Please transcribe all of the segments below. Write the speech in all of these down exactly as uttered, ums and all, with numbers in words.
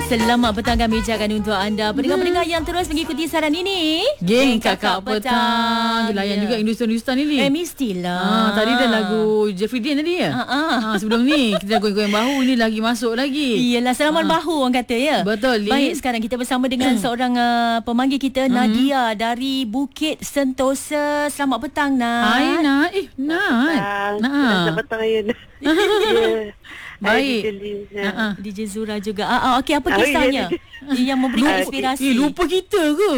Selamat petang kami ucapkan untuk anda pendengar-pendengar yang terus mengikuti saran ini. Geng Kakak Petang. Layan juga Hindustan-Hindustan ni. Eh mestilah. Ha, tadi dah lagu Jeffrey tadi ya. Ha, ha. Ha, sebelum ni kita goyang-goyang bahu ni lagi masuk lagi. Iyalah selamat ha. bahu orang kata ya. Betul. Baik, sekarang kita bersama dengan seorang uh, pemanggil kita, Nadia dari Bukit Sentosa. Selamat petang Nat. Hai Nat. Eh Nat. Selamat petang ya. Baik. Uh-uh. D J Zura juga. Ah, ah, okey, apa kisahnya yang memberikan inspirasi? Eh, lupa kita ke?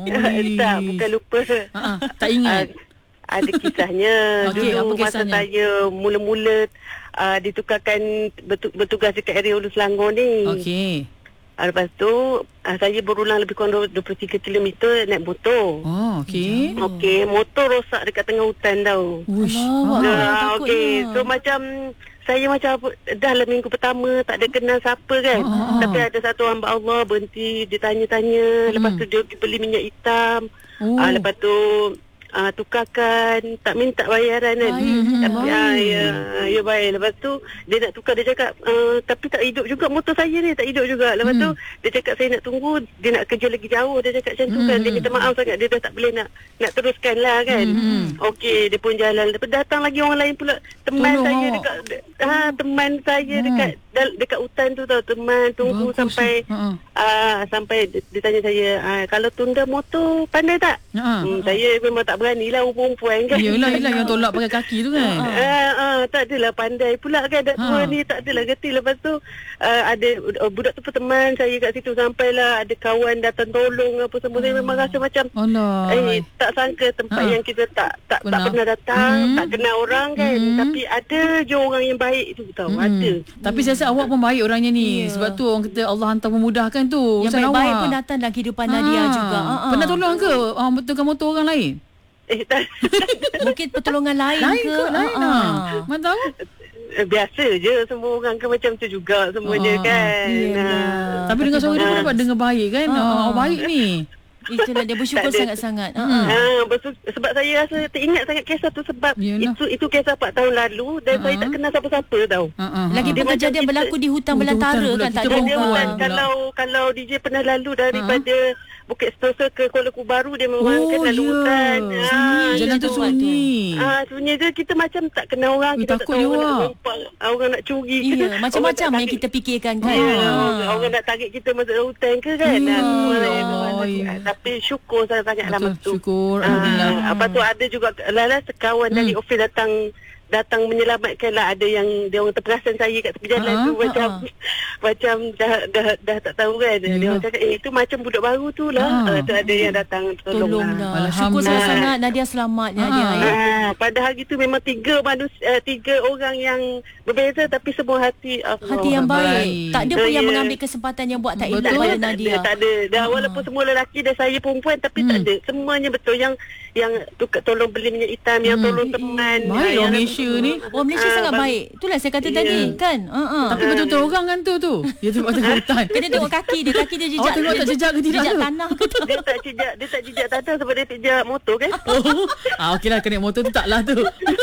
Tak, bukan lupa. Uh-uh. Tak ingat. Uh, ada kisahnya. Okay, dulu apa masa kisahnya? saya mula-mula uh, ditukarkan betu- bertugas dekat area Hulu Selangor ni. Okey. Uh, lepas tu uh, saya berulang lebih kurang dua puluh tiga kilometer naik motor. Oh, okey. Okey, motor rosak dekat tengah hutan tau. Uish. Allah, Nah, takutnya. okey. So macam saya macam apa, dah lah minggu pertama tak ada kenal siapa kan. Oh, oh. Tapi ada satu hamba Allah berhenti, dia tanya-tanya. Hmm. Lepas tu dia pergi beli minyak hitam. Oh. Ah, lepas tu ah, tukarkan, tak minta bayaran kan. Baik, Tapi baik. ah, ya, ya baik. Lepas tu dia nak tukar, dia cakap ah, tapi tak hidup juga motor saya ni, tak hidup juga. Lepas Hmm. tu dia cakap saya nak tunggu, dia nak kerja lagi jauh. Dia cakap macam tu kan. Dia minta maaf sangat, dia dah tak boleh nak nak teruskan lah kan. Hmm. Okey, dia pun jalan. Lepas datang lagi orang lain pula. Teman Tolong saya awak. dekat ha, teman saya Hmm. dekat dal- dekat hutan tu tau. Teman tunggu Bagus. sampai Ha-ha. ah, sampai dia, dia tanya saya, ah, kalau tunda motor pandai tak? Ha. Hmm, saya memang tak berani lah, orang perempuan kan. Yelah, yelah yang tolak pakai kaki tu kan. Ah, ah, tak adalah pandai pula kan. Dak tua Ha. ni tak adalah gerti. Lepas tu uh, ada uh, budak tu pun teman saya kat situ. Sampailah ada kawan datang tolong apa semua. Saya memang rasa macam Allah. Eh, tak sangka tempat Ha. yang kita tak tak Pernah. tak pernah datang, Hmm. tak kenal orang kan. Hmm. Tapi ada je orang yang baik tu tahu, Mm-mm. ada. Tapi saya rasa awak pun baik orangnya ni. Ya. Sebab tu orang kata Allah hantar memudahkan tu. Yang urusan baik-baik awak. pun datang dalam kehidupan Nadia Ah. juga. Ah, ah. Pernah tolong ke ah, betulkan motor orang lain? Eh, tak. Mungkin pertolongan lain, Lain ke? ke? Lain Ah, lah. ah. Mana tahu? Eh, biasa je semua orang kan macam tu juga semuanya Ah, kan. iyalah. Ah. Tapi dengan suara dia pun dapat dengar baik kan. Ah, Ah, ah. awak baik ni. Itulah dia bersyukur Tak ada. sangat-sangat. Ah, Hmm. ah. Ha, betul, sebab saya rasa teringat sangat kisah tu sebab Yalah. itu itu kisah empat tahun lalu dan Ha. saya tak kenal siapa-siapa tau. Ah, ah, Lagi ah. pun Dia kejadian macam berlaku kita- di hutan Oh, belantara hutan pula. kan, tak Kita ada pun Dia Perempuan bukan, pula. kalau kalau D J pernah lalu daripada Bukit Sentosa ke Kuala Kubaru, dia memang Oh, kan lalu ya. hutan. Sunyi. Jalan tu itu sunyi. Ah, sebenarnya je kita macam tak kenal orang, Eh, kita tak takut tahu je orang nak awak. rompak, orang nak curi ke. Iya, macam-macam orang nak yang tarik- kita fikirkan kan. Ya, Ah. orang nak tarik kita masuk hutan ke kan. Ya, Ah, semua ya yang- Allah, ya. Tapi syukur sangat-sangat lah Betul, masa tu. syukur. Alhamdulillah. Ah, apa tu ada juga lala sekawan Hmm. dari ofis datang datang menyelamatkan lah. Ada yang dia orang terperasan saya kat tepi jalan Ah, tu macam ah. macam dah, dah dah tak tahu kan. Dia Yalah. orang cakap eh itu macam budak baru tu lah. Ah. Ah, tu ada yang datang tolong, Tolong lah. dah. Syukur Alhamdulillah. sangat-sangat Nadia selamat Nadia Ah. ya. Ah, pada hari tu memang tiga manusia, uh, tiga orang yang berbeza tapi semua hati Allah. Hati yang baik. baik. Tak ada pun Oh, yang ya. mengambil kesempatan yang buat tak Betul. elok Tak pada ada, tak Nadia. ada, tak ada. Dah Ah. walaupun semua lelaki dan saya perempuan tapi Hmm. tak ada. Semuanya betul yang yang tukar tolong beli minyak hitam, yang Hmm. tolong teman. Baik Ah, yang- orang Malaysia ni. Orang Malaysia Ah, sangat bang- baik. Itulah saya kata Ya. tadi kan. Ha ah. Tapi betul-betul orang kan tu tu. Dia tu tengah hutan. Kena tengok kaki dia, kaki dia jejak. Awak tengok tak jejak ke tidak Jejak tu? tanah ke tak? Dia tak jejak, dia tak jejak tanah sebab dia jejak motor kan. Oh, ah, okeylah kena motor tu taklah tu.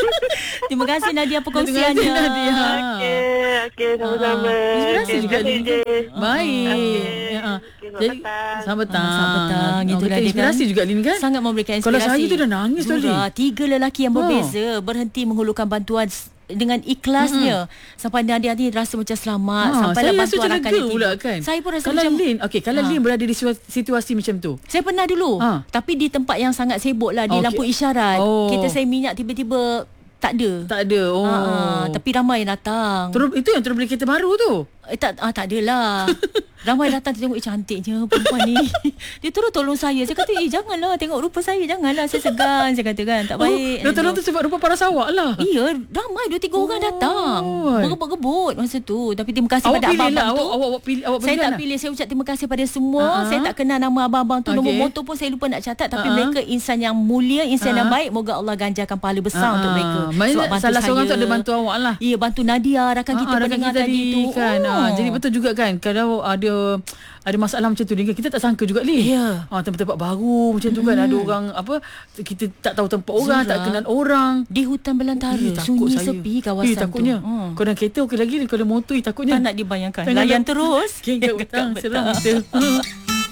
Terima kasih Nadia Terima perkongsiannya. kasih Nadia. Okey, okey sama-sama. Ah, inspirasi Okey, juga terima ni. kasih. Baik. Okey. Ah. Okey, selamat Jadi petang. selamat petang. Ah, selamat petang. Oh, Itulah kita dia inspirasi kan. juga Lin kan? Sangat memberikan Kalau inspirasi. saya tu dah nangis tadi. Zura, tiga lelaki yang Oh. berbeza berhenti menghulurkan bantuan s- dengan ikhlasnya mm-hmm. sampai Nadia ni rasa macam selamat Ha, sampai saya lah rasa bantuan macam akan lega ditiba. pula kan. Saya pun rasa kalau macam Lin, okey, kalau Ha. Lin berada di situa- situasi macam tu. saya pernah dulu Ha. tapi di tempat yang sangat sibuk lah di Okey. lampu isyarat. Oh. Kita saya minyak tiba-tiba tak ada. Tak ada. Oh. Ha, ha, tapi ramai yang datang. Terus itu yang terus beli kereta baru tu. Eh, tak ah, tak adalah. Ramai datang tengok, eh cantiknya perempuan ni. Dia terus tolong saya. Saya kata, eh janganlah tengok rupa saya. Janganlah, saya segan. Saya kata kan, tak baik. Oh, dia tolong tu sebab rupa paras awak lah. Iya, ramai dua tiga orang Oh. datang. Berebut-gebut masa tu. Tapi terima kasih Awak pada pilih lah. abang-abang tu. Awak, awak, awak pilih. Awak Saya belikan tak lah. pilih. Saya ucap terima kasih pada semua. Uh-huh. Saya tak kenal nama abang-abang tu. Nombor Okey. motor pun saya lupa nak catat. Tapi Uh-huh. mereka insan yang mulia, insan yang Uh-huh. baik. Moga Allah ganjarkan pahala besar Ah, untuk mereka. Maksudnya bantu salah saya. seorang tu ada bantu awak lah. Ya, bantu Nadia, rakan Ah, kita ah, rakan pendengar kita tadi tu. kan. Ah, Oh. jadi betul juga kan. Kalau ada ada masalah macam tu, kita tak sangka juga ni. Ya. Ha, tempat-tempat baru macam tu kan, ada orang apa, kita tak tahu tempat orang, Zura, tak kenal orang. Di hutan belantara, Eh, takut sunyi saya. sepi kawasan eh, takutnya. tu. Hmm. Kalau dalam kereta okey lagi, kalau motor eh, takutnya. Tak nak dibayangkan. Jangan Layan nak- terus. Okey, kat petang, seram kita.